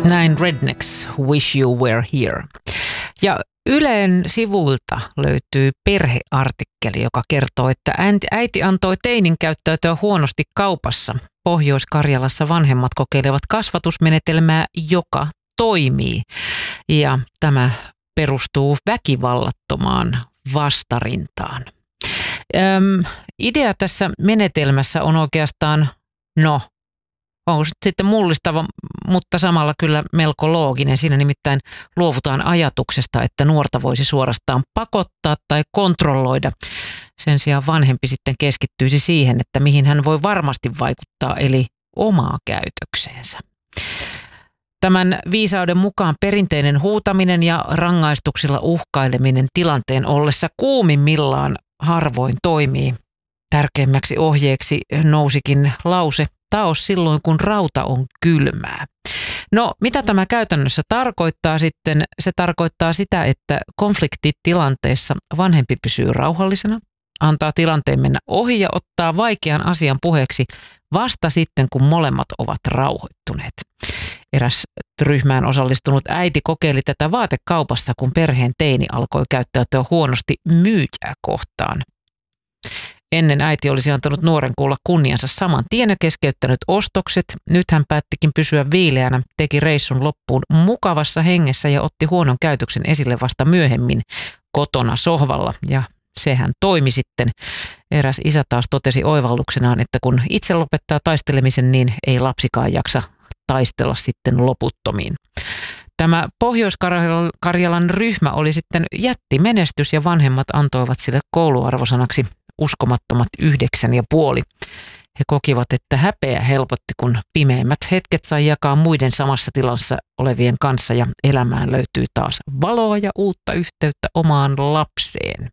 Näin Rednecks, Wish You Were Here. Ja Ylen sivuilta löytyy perheartikkeli, joka kertoo, että äiti antoi teinin käyttäytyä huonosti kaupassa. Pohjois-Karjalassa vanhemmat kokeilevat kasvatusmenetelmää, joka toimii. Ja tämä perustuu väkivallattomaan vastarintaan. Idea tässä menetelmässä on oikeastaan, on sitten mullistava, mutta samalla kyllä melko looginen. Siinä nimittäin luovutaan ajatuksesta, että nuorta voisi suorastaan pakottaa tai kontrolloida. Sen sijaan vanhempi sitten keskittyisi siihen, että mihin hän voi varmasti vaikuttaa, eli omaa käytökseensä. Tämän viisauden mukaan perinteinen huutaminen ja rangaistuksilla uhkaileminen tilanteen ollessa kuumimmillaan harvoin toimii. Tärkeimmäksi ohjeeksi nousikin lause, taos silloin kun rauta on kylmää. No, mitä tämä käytännössä tarkoittaa sitten? Se tarkoittaa sitä, että konfliktitilanteessa vanhempi pysyy rauhallisena, antaa tilanteen mennä ohi ja ottaa vaikean asian puheeksi vasta sitten, kun molemmat ovat rauhoittuneet. Eräs ryhmään osallistunut äiti kokeili tätä vaatekaupassa, kun perheen teini alkoi käyttäytyä huonosti myyjää kohtaan. Ennen äiti olisi antanut nuoren kuulla kunniansa saman tien ja keskeyttänyt ostokset. Nyt hän päättikin pysyä viileänä, teki reissun loppuun mukavassa hengessä ja otti huonon käytöksen esille vasta myöhemmin kotona sohvalla. Ja sehän toimi sitten. Eräs isä taas totesi oivalluksenaan, että kun itse lopettaa taistelemisen, niin ei lapsikaan jaksa taistella sitten loputtomiin. Tämä Pohjois-Karjalan ryhmä oli sitten jättimenestys ja vanhemmat antoivat sille kouluarvosanaksi uskomattomat 9,5. He kokivat, että häpeä helpotti, kun pimeimmät hetket sai jakaa muiden samassa tilassa olevien kanssa ja elämään löytyy taas valoa ja uutta yhteyttä omaan lapseen.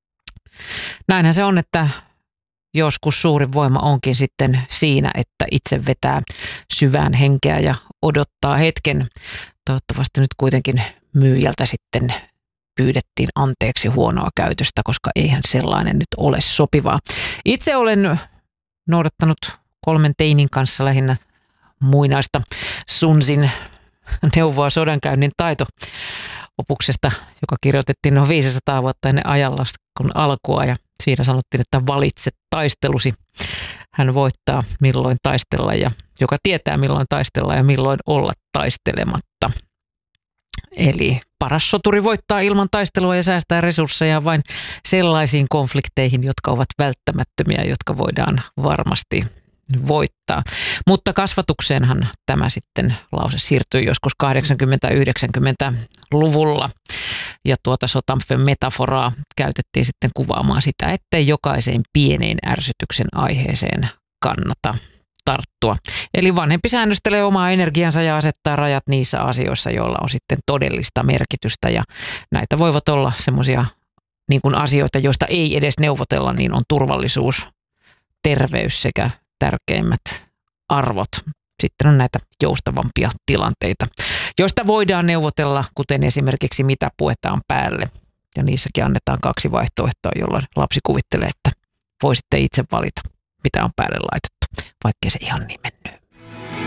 Näinhän se on, että joskus suurin voima onkin sitten siinä, että itse vetää syvään henkeä ja odottaa hetken. Toivottavasti nyt kuitenkin myyjältä sitten pyydettiin anteeksi huonoa käytöstä, koska eihän sellainen nyt ole sopivaa. Itse olen noudattanut 3 teinin kanssa lähinnä muinaista Sun Tzin neuvoa sodankäynnin taito-opuksesta, joka kirjoitettiin noin 500 vuotta ennen ajanlaskun alkua ja siinä sanottiin, että valitse taistelusi. Hän voittaa milloin taistella ja joka tietää milloin taistella ja milloin olla taistelematta. Eli paras soturi voittaa ilman taistelua ja säästää resursseja vain sellaisiin konflikteihin, jotka ovat välttämättömiä, jotka voidaan varmasti voittaa. Mutta kasvatukseenhan tämä sitten lause siirtyi joskus 80-90-luvulla. Ja tuota Sotamfen metaforaa käytettiin sitten kuvaamaan sitä, ettei jokaiseen pieneen ärsytyksen aiheeseen kannata tarttua. Eli vanhempi säännöstelee omaa energiansa ja asettaa rajat niissä asioissa, joilla on sitten todellista merkitystä. Ja näitä voivat olla semmoisia niin kuin asioita, joista ei edes neuvotella, niin on turvallisuus, terveys sekä tärkeimmät arvot. Sitten on näitä joustavampia tilanteita, joista voidaan neuvotella, kuten esimerkiksi mitä puetaan päälle. Ja niissäkin annetaan 2 vaihtoehtoa, jolloin lapsi kuvittelee, että voisitte itse valita, mitä on päälle laitettu, vaikkei se ihan niin mennyt.